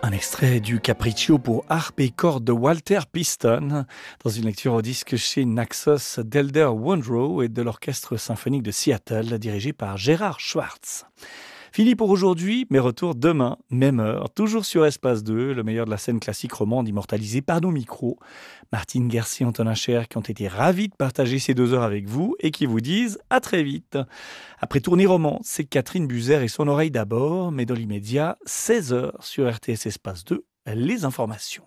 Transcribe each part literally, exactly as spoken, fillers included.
Un extrait du Capriccio pour harpe et cordes de Walter Piston, dans une lecture au disque chez Naxos d'Elder Wondrow et de l'Orchestre symphonique de Seattle, dirigé par Gérard Schwartz. Fini pour aujourd'hui, mais retour demain, même heure, toujours sur Espace deux, le meilleur de la scène classique romande immortalisé par nos micros. Martine Guercy, Antonin Cher, qui ont été ravis de partager ces deux heures avec vous et qui vous disent à très vite. Après Tournée Roman, c'est Catherine Buzer et son oreille d'abord, mais dans l'immédiat, seize heures sur R T S Espace deux, les informations.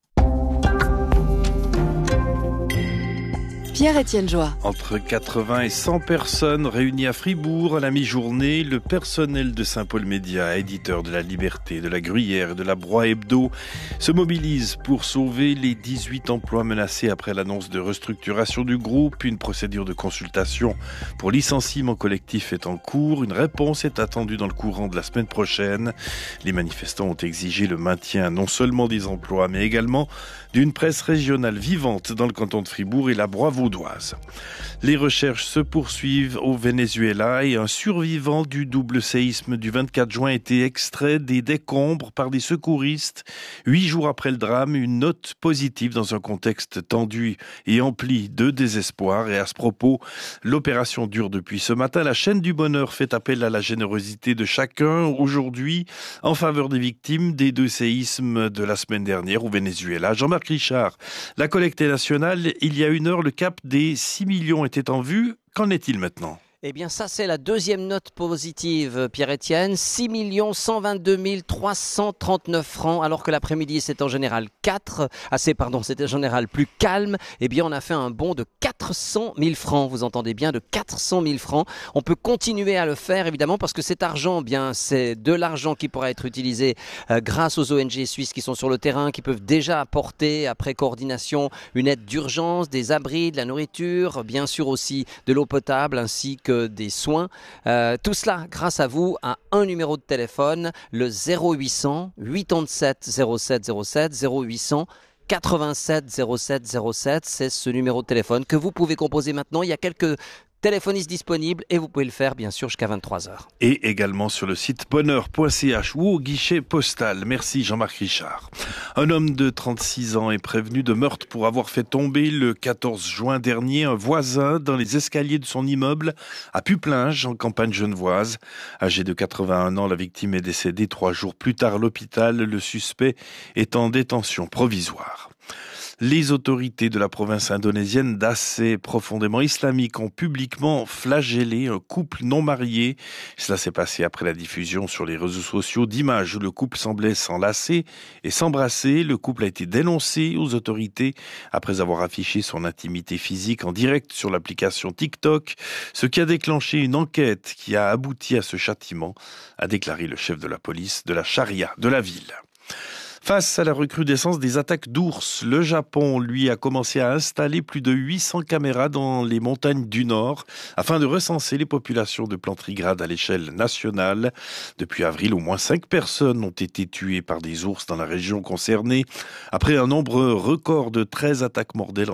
Pierre-Étienne Joie. Entre quatre-vingts et cent personnes réunies à Fribourg à la mi-journée, le personnel de Saint-Paul Média, éditeur de La Liberté, de La Gruyère et de La Broye Hebdo, se mobilise pour sauver les dix-huit emplois menacés après l'annonce de restructuration du groupe. Une procédure de consultation pour licenciement collectif est en cours. Une réponse est attendue dans le courant de la semaine prochaine. Les manifestants ont exigé le maintien non seulement des emplois, mais également d'une presse régionale vivante dans le canton de Fribourg et la Broye vaudoise. Les recherches se poursuivent au Venezuela et un survivant du double séisme du vingt-quatre juin a été extrait des décombres par des secouristes. Huit jours après le drame, une note positive dans un contexte tendu et empli de désespoir. Et à ce propos, l'opération dure depuis ce matin. La chaîne du bonheur fait appel à la générosité de chacun aujourd'hui en faveur des victimes des deux séismes de la semaine dernière au Venezuela. Jean-Marc Richard, la collecte nationale, il y a une heure, le cap des six millions était en vue. Qu'en est-il maintenant ? Eh bien, ça, c'est la deuxième note positive, Pierre-Étienne. six millions cent vingt-deux mille trois cent trente-neuf francs, alors que l'après-midi, c'est en général quatre. Ah, c'est, pardon, c'était en général plus calme. Eh bien, on a fait un bond de quatre cent mille francs. Vous entendez bien, de quatre cent mille francs. On peut continuer à le faire, évidemment, parce que cet argent, bien, c'est de l'argent qui pourra être utilisé euh, grâce aux O N G suisses qui sont sur le terrain, qui peuvent déjà apporter, après coordination, une aide d'urgence, des abris, de la nourriture, bien sûr aussi de l'eau potable, ainsi que des soins. Euh, tout cela grâce à vous, à un numéro de téléphone, le zéro huit cents quatre-vingt-sept zéro sept zéro sept, zéro huit cents quatre-vingt-sept zéro sept zéro sept. C'est ce numéro de téléphone que vous pouvez composer maintenant. Il y a quelques téléphonistes disponibles et vous pouvez le faire bien sûr jusqu'à vingt-trois heures. Et également sur le site bonheur point c h ou au guichet postal. Merci Jean-Marc Richard. Un homme de trente-six ans est prévenu de meurtre pour avoir fait tomber le quatorze juin dernier un voisin dans les escaliers de son immeuble à Puplinge en campagne genevoise. Âgé de quatre-vingt-un ans, la victime est décédée trois jours plus tard à l'hôpital. Le suspect est en détention provisoire. Les autorités de la province indonésienne d'Aceh, profondément islamique, ont publiquement flagellé un couple non marié. Cela s'est passé après la diffusion sur les réseaux sociaux d'images où le couple semblait s'enlacer et s'embrasser. Le couple a été dénoncé aux autorités après avoir affiché son intimité physique en direct sur l'application TikTok, ce qui a déclenché une enquête qui a abouti à ce châtiment, a déclaré le chef de la police de la charia de la ville. Face à la recrudescence des attaques d'ours, le Japon, lui, a commencé à installer plus de huit cents caméras dans les montagnes du Nord afin de recenser les populations de plantrigrades à l'échelle nationale. Depuis avril, au moins cinq personnes ont été tuées par des ours dans la région concernée, après un nombre record de treize attaques mortelles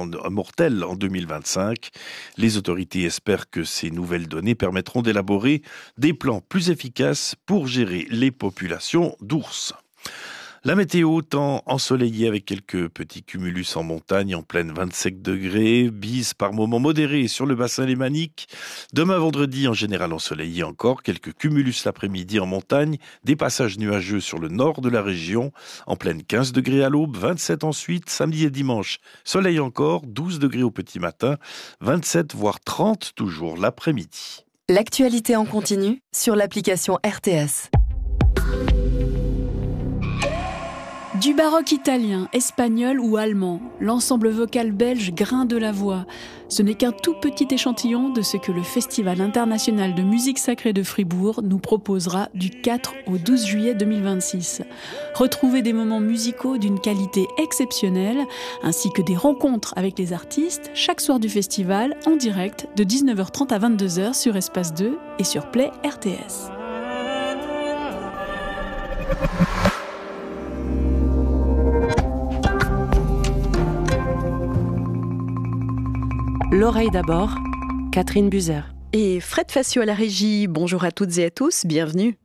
en deux mille vingt-cinq. Les autorités espèrent que ces nouvelles données permettront d'élaborer des plans plus efficaces pour gérer les populations d'ours. La météo, temps ensoleillé avec quelques petits cumulus en montagne en pleine vingt-sept degrés, bise par moments modérés sur le bassin lémanique. Demain vendredi, en général ensoleillé encore, quelques cumulus l'après-midi en montagne, des passages nuageux sur le nord de la région, en pleine quinze degrés à l'aube, vingt-sept ensuite, samedi et dimanche, soleil encore, douze degrés au petit matin, vingt-sept voire trente toujours l'après-midi. L'actualité en continu sur l'application R T S. Du baroque italien, espagnol ou allemand, l'ensemble vocal belge Grain de la Voix. Ce n'est qu'un tout petit échantillon de ce que le Festival international de musique sacrée de Fribourg nous proposera du quatre au douze juillet deux mille vingt-six. Retrouvez des moments musicaux d'une qualité exceptionnelle, ainsi que des rencontres avec les artistes chaque soir du festival en direct de dix-neuf heures trente à vingt-deux heures sur Espace deux et sur Play R T S. L'oreille d'abord, Catherine Buzer. Et Fred Facio à la régie, bonjour à toutes et à tous, bienvenue.